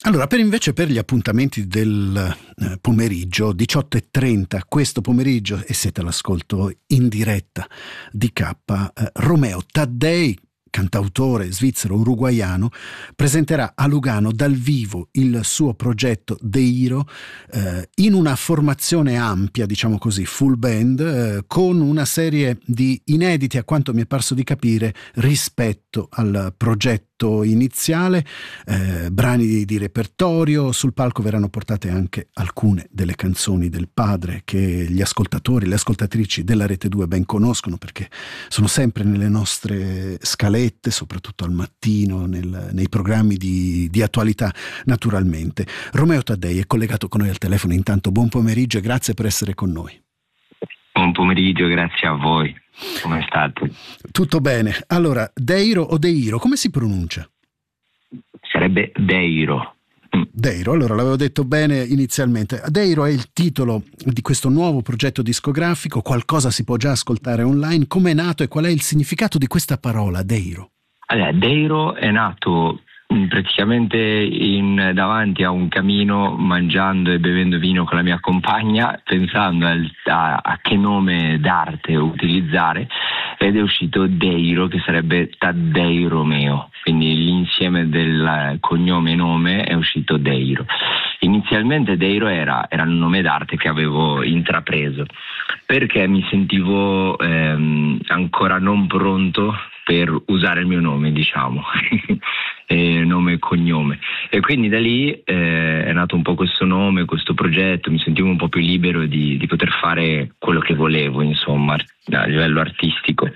Allora, per gli appuntamenti del pomeriggio, 18:30, questo pomeriggio, e siete all'ascolto in diretta di K, Romeo Taddei, cantautore svizzero uruguaiano, presenterà a Lugano dal vivo il suo progetto Deiro in una formazione ampia, diciamo così, full band, con una serie di inediti, a quanto mi è parso di capire, rispetto al progetto iniziale, brani di repertorio. Sul palco verranno portate anche alcune delle canzoni del padre che gli ascoltatori, le ascoltatrici della Rete 2 ben conoscono, perché sono sempre nelle nostre scalette, soprattutto al mattino, nei programmi di attualità, naturalmente. Romeo Taddei è collegato con noi al telefono. Intanto buon pomeriggio e grazie per essere con noi. Buon pomeriggio, grazie a voi. Come state? Tutto bene. Allora, Deiro o Deiro, come si pronuncia? Sarebbe Deiro. Deiro, allora l'avevo detto bene inizialmente. Deiro è il titolo di questo nuovo progetto discografico, qualcosa si può già ascoltare online. Come è nato e qual è il significato di questa parola, Deiro? Allora, Deiro è nato praticamente davanti a un camino, mangiando e bevendo vino con la mia compagna, pensando a che nome d'arte utilizzare, ed è uscito Deiro, che sarebbe Taddei Romeo, quindi l'insieme del cognome e nome è uscito Deiro. Inizialmente Deiro era il nome d'arte che avevo intrapreso, perché mi sentivo ancora non pronto per usare il mio nome, diciamo, nome e cognome, e quindi da lì è nato un po' questo nome, questo progetto. Mi sentivo un po' più libero di poter fare quello che volevo, insomma, a livello artistico.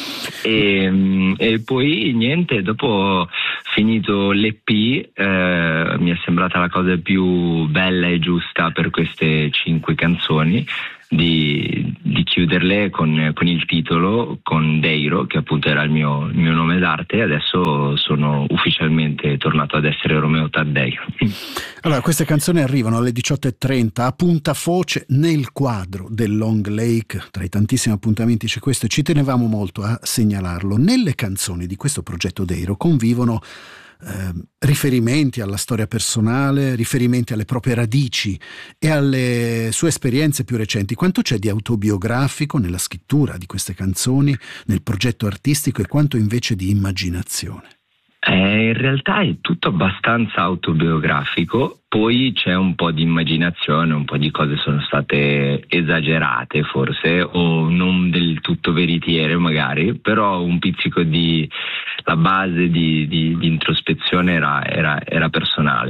E poi niente, dopo finito l'EP mi è sembrata la cosa più bella e giusta per queste 5 canzoni di chiuderle con il titolo, con Deiro, che appunto era il mio nome d'arte, e adesso sono ufficialmente tornato ad essere Romeo Taddei. Allora, queste canzoni arrivano alle 18:30 a punta foce nel quadro del Long Lake. Tra i tantissimi appuntamenti c'è questo, e ci tenevamo molto a segnalarlo. Nelle canzoni di questo progetto Deiro convivono riferimenti alla storia personale, riferimenti alle proprie radici e alle sue esperienze più recenti. Quanto c'è di autobiografico nella scrittura di queste canzoni, nel progetto artistico, e quanto invece di immaginazione? In realtà è tutto abbastanza autobiografico, poi c'è un po' di immaginazione, un po' di cose sono state esagerate forse, o non del tutto veritiere magari, però un pizzico di la base di introspezione era personale.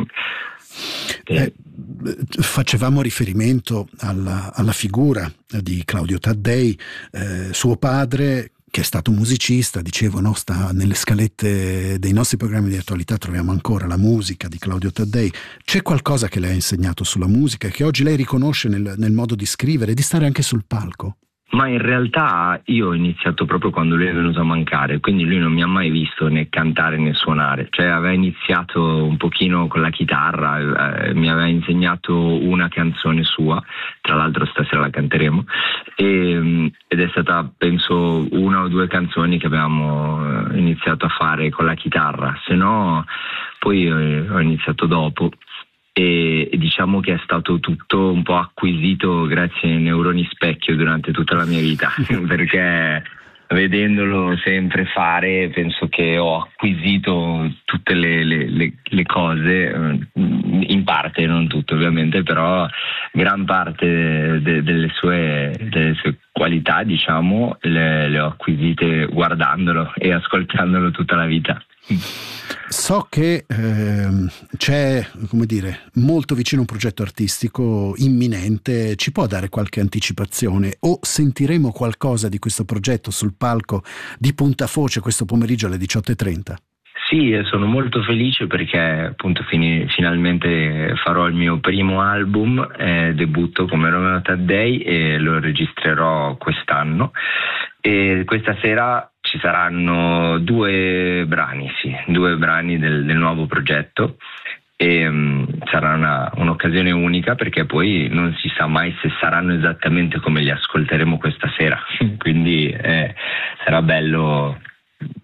Facevamo riferimento alla figura di Claudio Taddei, suo padre, che è stato musicista, dicevo, no? Sta nelle scalette dei nostri programmi di attualità, troviamo ancora la musica di Claudio Taddei. C'è qualcosa che le ha insegnato sulla musica e che oggi lei riconosce nel modo di scrivere e di stare anche sul palco? Ma in realtà io ho iniziato proprio quando lui è venuto a mancare, quindi lui non mi ha mai visto né cantare né suonare, cioè aveva iniziato un pochino con la chitarra, mi aveva insegnato una canzone sua, tra l'altro stasera la canteremo, ed è stata penso 1 o 2 canzoni che abbiamo iniziato a fare con la chitarra, se no poi ho iniziato dopo. E diciamo che è stato tutto un po' acquisito grazie ai neuroni specchio durante tutta la mia vita, perché vedendolo sempre fare penso che ho acquisito tutte le cose, in parte, non tutto ovviamente, però gran parte delle sue qualità, diciamo, le ho acquisite guardandolo e ascoltandolo tutta la vita. So che c'è, come dire, molto vicino un progetto artistico imminente. Ci può dare qualche anticipazione, o sentiremo qualcosa di questo progetto sul palco di punta foce questo pomeriggio alle 18:30? Sì, sono molto felice perché appunto finalmente farò il mio primo album, debutto come Romeo Taddei, e lo registrerò quest'anno, e questa sera ci saranno 2 brani del nuovo progetto, e sarà un'occasione unica, perché poi non si sa mai se saranno esattamente come li ascolteremo questa sera, quindi sarà bello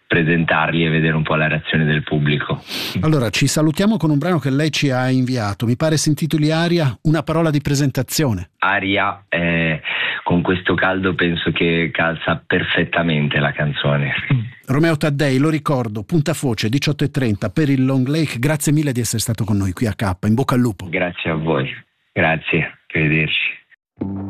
presentarli e vedere un po' la reazione del pubblico. Allora ci salutiamo con un brano che lei ci ha inviato, mi pare si intitoli Aria, una parola di presentazione. Aria, con questo caldo penso che calza perfettamente la canzone. Romeo Taddei, lo ricordo, puntafoce 18:30 per il Long Lake. Grazie mille di essere stato con noi qui a K, in bocca al lupo. Grazie a voi, grazie, arrivederci.